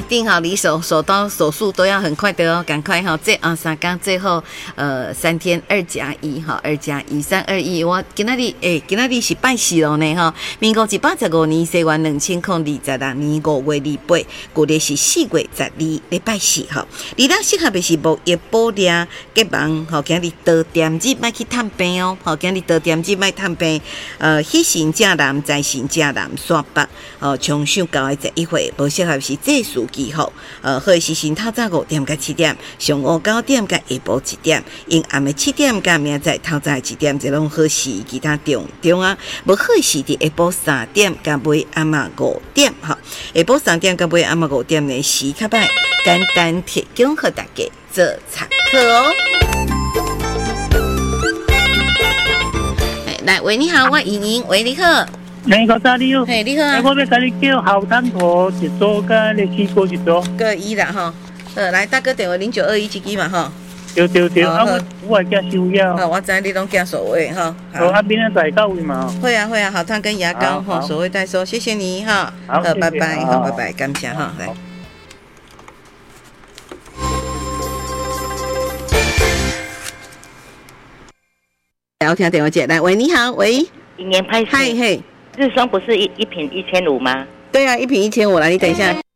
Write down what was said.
定哈，离手刀手术都要很快的哦，赶快哈，这3天最后3天2+1哈，2+1，321。我今仔日是拜四了呢哈，民国185年西元2026年5月28，旧历是4月12礼拜四哈。你当适合的是木叶保养结网吼，今日多点日莫去探病哦，吼，今日多点日莫探病。喜神正男，在神正男煞北从上到的11岁，无适合是这数期吼。好时辰透早5点到7点，上午9点到下晡1点，因暗的7点到明仔透早1点，这拢好时。其他中啊，无好时伫下晡3点到尾暗5点吼，下晡3点到尾暗5点的时较歹，简单提供给大家做参考哦。来，喂，你好，我莹莹，喂，你好。 你好，你好。 嘿，你好啊。 我要跟你叫好汤头一组，跟历史锅一组。 各一啦哈。来，大哥电话0921这支嘛哈。 对，我会寄收药。 好，我知你拢寄所谓哈。 好，啊，明天再到位嘛。 会啊，好汤跟牙膏哈，所谓代收，谢谢你哈。 好， 拜拜，好，拜拜，感谢哈，来。聊天电话接来，喂，你好，喂， 今年拍摄， 嗨嘿， 日霜不是一瓶1500吗？ 对啊，1瓶1500，来，你等一下。